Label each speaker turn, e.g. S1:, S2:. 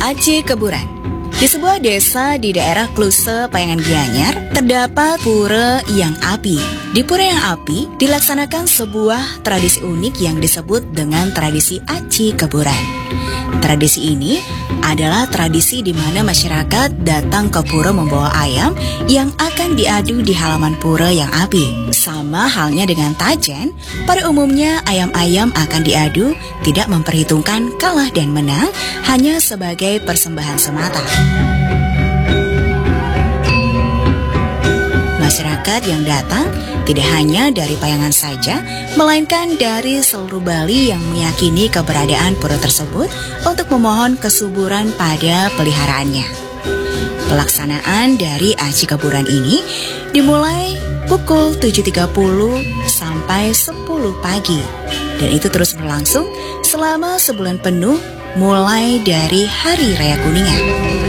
S1: Aci Keburan. Di sebuah desa di daerah Kluse, Payangan Gianyar, terdapat pura yang api. Di pura yang api dilaksanakan sebuah tradisi unik yang disebut dengan tradisi Aci Keburan. Tradisi ini adalah tradisi di mana masyarakat datang ke pura membawa ayam yang akan diadu di halaman pura yang api. Sama halnya dengan tajen, pada umumnya ayam-ayam akan diadu tidak memperhitungkan kalah dan menang, hanya sebagai persembahan semata. Masyarakat yang datang tidak hanya dari Payangan saja, melainkan dari seluruh Bali yang meyakini keberadaan pura tersebut untuk memohon kesuburan pada peliharaannya. Pelaksanaan dari Aci Keburan ini dimulai pukul 7.30 sampai 10 pagi dan itu terus berlangsung selama sebulan penuh mulai dari Hari Raya Kuningan.